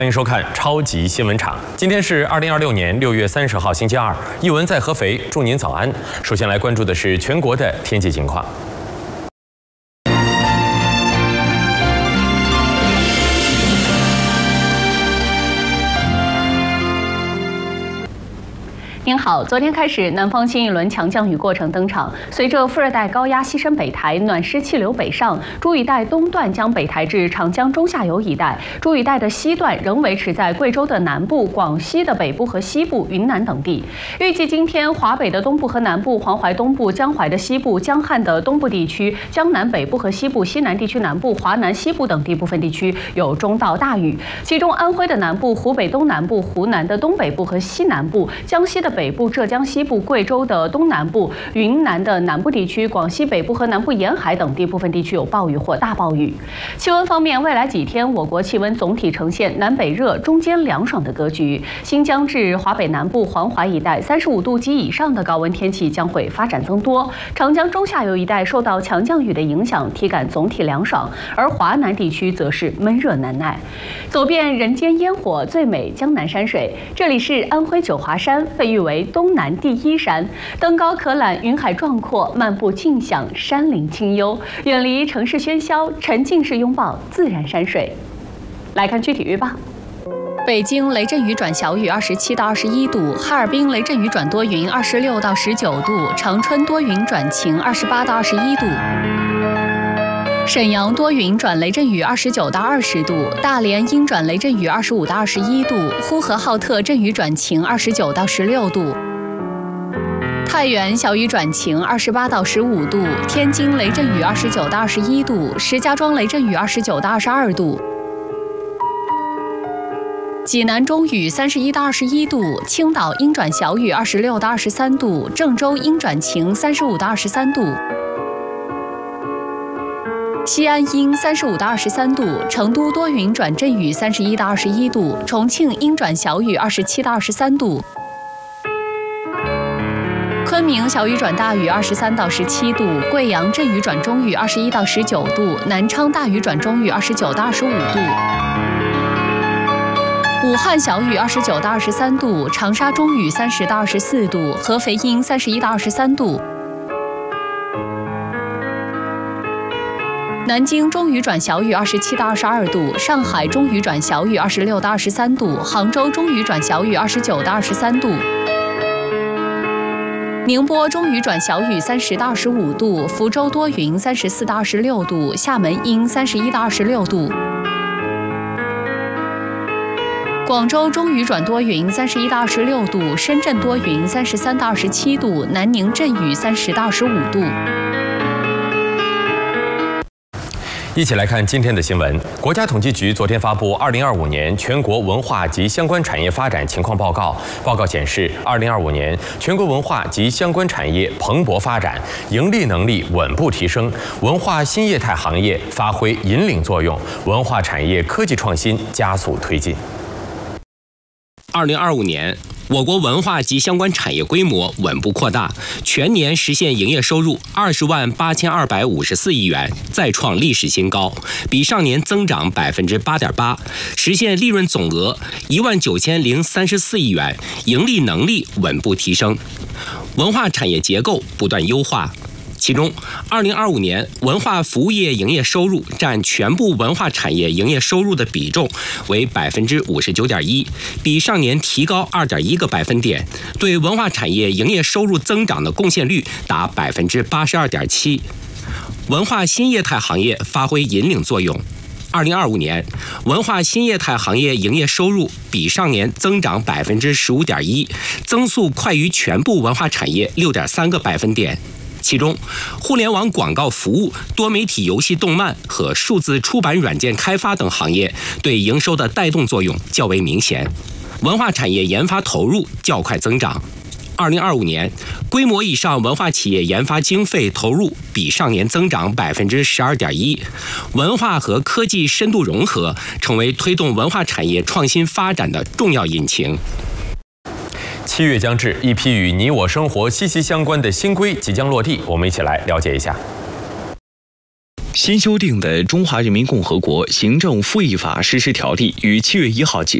欢迎收看超级新闻场。今天是2026年6月30号，星期二。一文在合肥，祝您早安。首先来关注的是全国的天气情况。 您好，昨天开始，南方新一轮强降雨过程登场。随着副热带高压西伸北抬，暖湿气流北上，主雨带东段将北抬至长江中下游一带，主雨带的西段仍维持在贵州的南部、广西的北部和西部、云南等地。预计今天，华北的东部和南部、黄淮东部、江淮的西部、江汉的东部地区、江南北部和西部、西南地区南部、华南西部等地部分地区有中到大雨，其中安徽的南部、湖北东南部、湖南的东北部和西南部、江西的北部、浙江西部、贵州的东南部、云南的南部地区、广西北部和南部沿海等地部分地区有暴雨或大暴雨。气温方面，未来几天我国气温总体呈现南北热、中间凉爽的格局。新疆至华北南部、黄淮一带35度及以上的高温天气将会发展增多。长江中下游一带受到强降雨的影响，体感总体凉爽，而华南地区则是闷热难耐。走遍人间烟火，最美江南山水。这里是安徽九华山，被誉为东南第一山，登高可览云海壮阔，漫步尽享山林清幽，远离城市喧嚣，沉浸式拥抱自然山水。来看具体预报。 北京雷阵雨转小雨27到21度，哈尔滨雷阵雨转多云26到19度，长春多云转晴28到21度。 沈阳多云转雷阵雨29到20度，大连阴转雷阵雨25到21度，呼和浩特阵雨转晴29到16度，太原小雨转晴28到15度，天津雷阵雨29到21度，石家庄雷阵雨29到22度，济南中雨31到21度，青岛阴转小雨26到23度，郑州阴转晴35到23度。 西安阴35到23度，成都多云转阵雨31到21度，重庆阴转小雨27到23度，昆明小雨转大雨23到17度，贵阳阵雨转中雨21到19度，南昌大雨转中雨29到25度，武汉小雨29到23度，长沙中雨30到24度，合肥阴31到23度。 南京中雨转小雨27到22度，上海中雨转小雨26到23度，杭州中雨转小雨29到23度，宁波中雨转小雨30到25度，福州多云34到26度，厦门阴31到26度，广州中雨转多云31到26度，深圳多云33到27度，南宁阵雨30到15度。 一起来看今天的新闻。国家统计局昨天发布2025年全国文化及相关产业发展情况报告。报告显示，2025年全国文化及相关产业蓬勃发展，盈利能力稳步提升，文化新业态行业发挥引领作用，文化产业科技创新加速推进。 2025年。 我国文化及相关产业规模稳步扩大，全年实现营业收入208254亿元，再创历史新高，比上年增长8.8%，实现利润总额19034亿元，盈利能力稳步提升，文化产业结构不断优化。 其中，2025年文化服务业营业收入占全部文化产业营业收入的比重为59.1%，比上年提高2.1个百分点，对文化产业营业收入增长的贡献率达82.7%。文化新业态行业发挥引领作用。 2025年，文化新业态行业营业收入比上年增长15.1%，增速快于全部文化产业6.3个百分点。 其中，互联网广告服务、多媒体游戏动漫和数字出版软件开发等行业对营收的带动作用较为明显，文化产业研发投入较快增长。2025年，规模以上文化企业研发经费投入比上年增长12.1%，文化和科技深度融合成为推动文化产业创新发展的重要引擎。 7月将至，一批与你我生活息息相关的新规即将落地，我们一起来了解一下。 新修订的《中华人民共和国行政复议法实施条例》于7月1号起